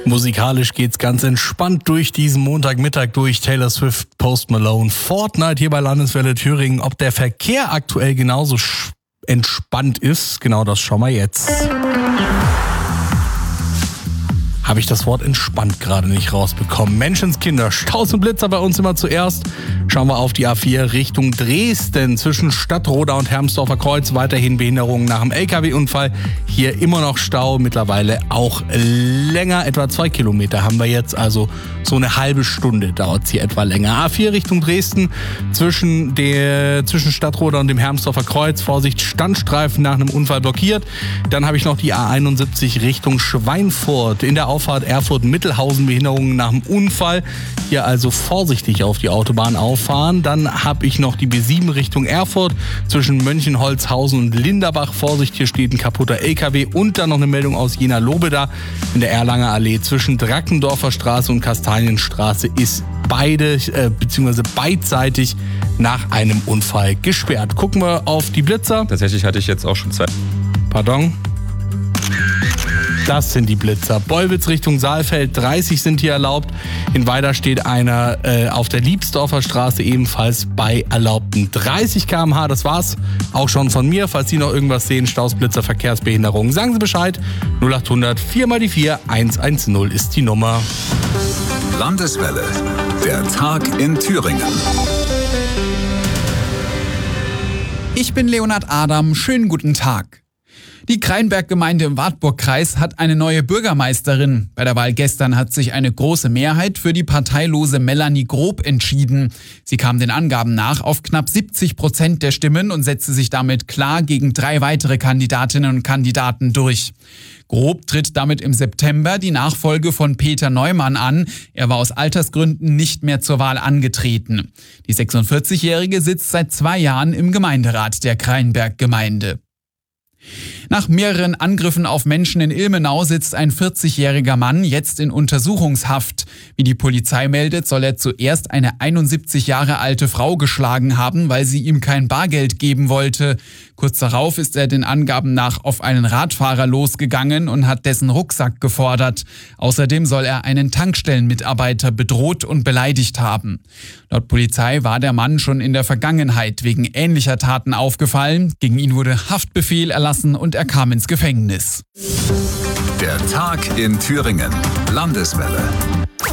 Musikalisch geht's ganz entspannt durch diesen Montagmittag durch. Taylor Swift, Post Malone, Fortnite hier bei Landeswelle Thüringen. Ob der Verkehr aktuell genauso entspannt ist, genau das schauen wir jetzt. Habe ich das Wort entspannt gerade nicht rausbekommen. Menschenskinder, Staus und Blitzer bei uns immer zuerst. Schauen wir auf die A4 Richtung Dresden. Zwischen Stadtroda und Hermsdorfer Kreuz weiterhin Behinderungen nach dem LKW-Unfall. Hier immer noch Stau, mittlerweile auch länger. Etwa 2 Kilometer haben wir jetzt, also so eine halbe Stunde dauert es hier etwa länger. A4 Richtung Dresden, zwischen Stadtroda und dem Hermsdorfer Kreuz. Vorsicht, Standstreifen nach einem Unfall blockiert. Dann habe ich noch die A71 Richtung Schweinfurt. In der Auffahrt Erfurt-Mittelhausen Behinderungen nach dem Unfall. Hier also vorsichtig auf die Autobahn auffahren. Dann habe ich noch die B7 Richtung Erfurt zwischen Mönchenholzhausen und Linderbach. Vorsicht, hier steht ein kaputter LKW. Und dann noch eine Meldung aus Jena-Lobeda in der Erlanger Allee zwischen Drackendorfer Straße und Kastanienstraße ist beidseitig nach einem Unfall gesperrt. Gucken wir auf die Blitzer. Tatsächlich hatte ich jetzt auch schon Zeit. Pardon? Das sind die Blitzer. Bollwitz Richtung Saalfeld, 30 sind hier erlaubt. In Weida steht einer auf der Liebsdorfer Straße ebenfalls bei erlaubten 30 km/h. Das war's auch schon von mir. Falls Sie noch irgendwas sehen, Staus, Blitzer, Verkehrsbehinderungen, sagen Sie Bescheid. 0800 4x4 110 ist die Nummer. Landeswelle, der Tag in Thüringen. Ich bin Leonhard Adam, schönen guten Tag. Die Kreinberg-Gemeinde im Wartburg-Kreis hat eine neue Bürgermeisterin. Bei der Wahl gestern hat sich eine große Mehrheit für die parteilose Melanie Grob entschieden. Sie kam den Angaben nach auf knapp 70% der Stimmen und setzte sich damit klar gegen 3 weitere Kandidatinnen und Kandidaten durch. Grob tritt damit im September die Nachfolge von Peter Neumann an. Er war aus Altersgründen nicht mehr zur Wahl angetreten. Die 46-Jährige sitzt seit 2 Jahren im Gemeinderat der Kreinberg-Gemeinde. Nach mehreren Angriffen auf Menschen in Ilmenau sitzt ein 40-jähriger Mann jetzt in Untersuchungshaft. Wie die Polizei meldet, soll er zuerst eine 71 Jahre alte Frau geschlagen haben, weil sie ihm kein Bargeld geben wollte. Kurz darauf ist er den Angaben nach auf einen Radfahrer losgegangen und hat dessen Rucksack gefordert. Außerdem soll er einen Tankstellenmitarbeiter bedroht und beleidigt haben. Laut Polizei war der Mann schon in der Vergangenheit wegen ähnlicher Taten aufgefallen. Gegen ihn wurde Haftbefehl erlassen und er kam ins Gefängnis. Der Tag in Thüringen. Landeswelle.